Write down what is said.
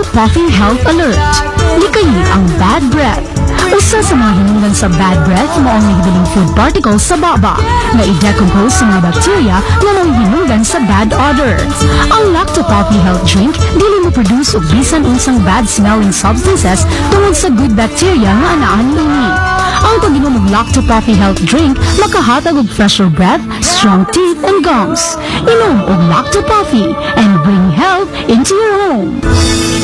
Puffy Health Alert. Likayin ang bad breath. Usa sa mga hinungdan sa bad breath mao ang nahibiling food particles sa baba na i-decompose sa mga bacteria na nanghinungdan sa bad odor. Ang Lacto Puffy Health Drink dili mo produce og bisan unsang bad smelling substances tungod sa good bacteria nga anaan nini. Ang pag-inom og Lacto Puffy Health Drink makahatag og fresher breath, strong teeth, and gums. Inom og Lacto Puffy and bring health into your home.